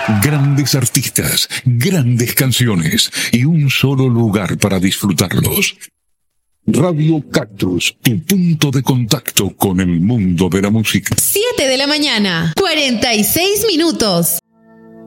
Grandes artistas, grandes canciones y un solo lugar para disfrutarlos. Radio Cactus, tu punto de contacto con el mundo de la música. 7 de la mañana, 46 minutos.